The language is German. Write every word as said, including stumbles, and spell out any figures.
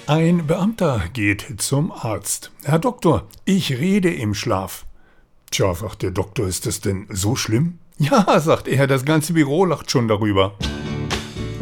Ein Beamter geht zum Arzt. Herr Doktor, ich rede im Schlaf. Tja, sagt der Doktor, ist das denn so schlimm? Ja, sagt er, das ganze Büro lacht schon darüber.